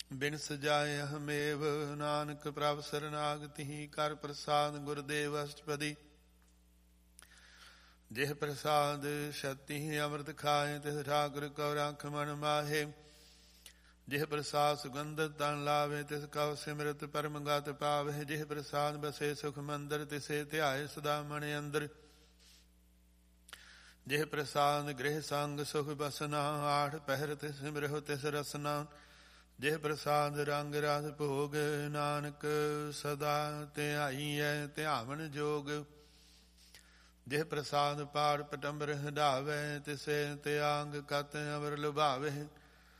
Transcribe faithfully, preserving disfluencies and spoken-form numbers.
ਬਿਨ ਸਜਾਏ ਹਮੇਵ ਨਾਨਕ ਪ੍ਰਭ ਸਰਨਾਗਤਿ ਕਰ ਪ੍ਰਸਾਦ ਗੁਰਦੇਵ ਅਸ਼ਟਪਦੀ। ਜਿਹ ਪ੍ਰਸਾਦ ਸ਼ਤੀ ਅੰਮ੍ਰਿਤ ਖਾਏ ਤਿਸ ਠਾਕੁਰ ਕਉ ਰਾਖ ਮਨ ਮਾਹੇ। ਜਿਹ ਪ੍ਰਸਾਦ ਸੁਗੰਧਿਤ ਤਨ ਲਾਵੇ ਤਿਸ ਕਉ ਸਿਮਰਤ ਪਰਮ ਗਤਿ ਪਾਵਹਿ। ਜਿਹ ਪ੍ਰਸਾਦ ਬਸੇ ਸੁਖ ਮੰਦਰ ਤਿਸੇ ਧਿਆਏ ਸਦਾ ਮਨ ਅੰਦਰ। ਜਿਹ ਪ੍ਰਸਾਦ ਗ੍ਰਹਿ ਸੰਗ ਸੁਖ ਬਸਨਾ ਆਠ ਪਹਿਰ ਤਿਸ ਸਿਮਰਹੁ ਤਿਸ ਰਸਨਾ। ਜਿਹ ਪ੍ਰਸਾਦ ਰੰਗ ਰਸ ਭੋਗ ਨਾਨਕ ਸਦਾ ਧਿਆਈਐ ਧਿਆਵਨ ਜੋਗ। ਜਿਹ ਪ੍ਰਸਾਦ ਪਾੜ ਪਟੰਬਰ ਹੰਢਾਵੈ ਤਿਸੇ ਤਿਆਗ ਕਤ ਅਵਰ ਲੁਭਾਵਹਿ।